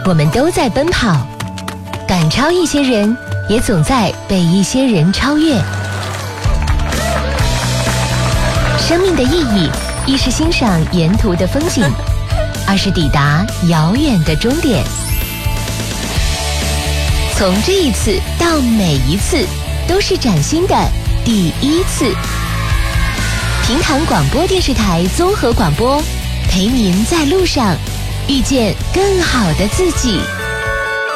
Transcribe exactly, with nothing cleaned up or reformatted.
我们都在奔跑，赶超一些人，也总在被一些人超越。生命的意义，一是欣赏沿途的风景，二是抵达遥远的终点。从这一次到每一次，都是崭新的第一次。平潭广播电视台综合广播，陪您在路上遇见更好的自己。